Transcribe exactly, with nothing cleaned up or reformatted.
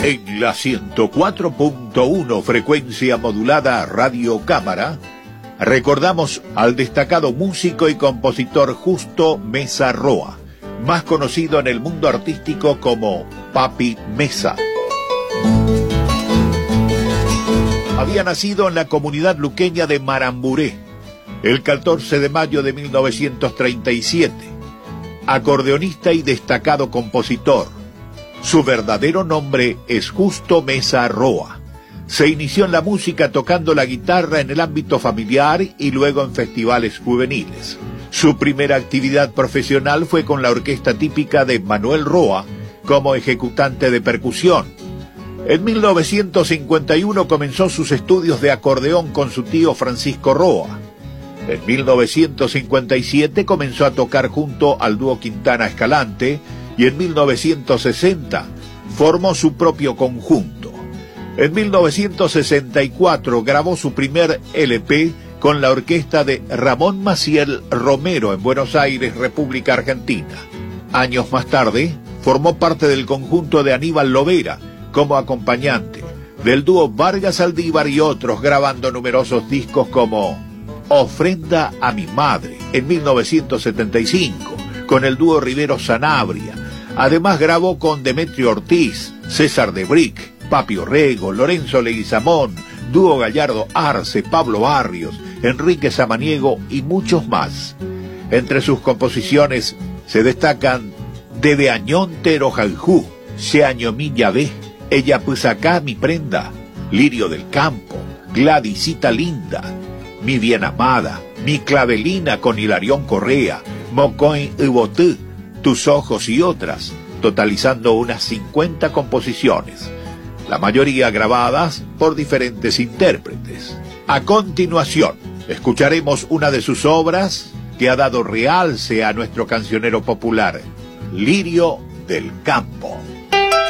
En la ciento cuatro punto uno frecuencia modulada Radio Cámara, recordamos al destacado músico y compositor Justo Mesa Roa, más conocido en el mundo artístico como Papi Mesa. Había nacido en la comunidad luqueña de Maramburé el catorce de mayo de mil novecientos treinta y siete. Acordeonista y destacado compositor. Su verdadero nombre es Justo Mesa Roa. Se inició en la música tocando la guitarra en el ámbito familiar y luego en festivales juveniles. Su primera actividad profesional fue con la orquesta típica de Manuel Roa como ejecutante de percusión. En mil novecientos cincuenta y uno comenzó sus estudios de acordeón con su tío Francisco Roa. En mil novecientos cincuenta y siete comenzó a tocar junto al dúo Quintana Escalante y en mil novecientos sesenta formó su propio conjunto. En mil novecientos sesenta y cuatro grabó su primer L P con la orquesta de Ramón Maciel Romero en Buenos Aires, República Argentina. Años más tarde formó parte del conjunto de Aníbal Lovera como acompañante, del dúo Vargas Aldívar y otros, grabando numerosos discos como Ofrenda a mi madre en mil novecientos setenta y cinco con el dúo Rivero Sanabria. Además grabó con Demetrio Ortiz, César de Brick, Papi Orrego, Lorenzo Leguizamón, dúo Gallardo Arce, Pablo Barrios, Enrique Samaniego y muchos más. Entre sus composiciones se destacan De Añón Tero Jaljú, Se Año Milla Ve, Ella pues acá mi prenda, Lirio del Campo, Gladysita Linda, Mi Bien Amada, Mi Clavelina con Hilarión Correa, Mocoin y Botú, Tus Ojos y otras, totalizando unas cincuenta composiciones, la mayoría grabadas por diferentes intérpretes. A continuación, escucharemos una de sus obras que ha dado realce a nuestro cancionero popular, Lirio del Campo.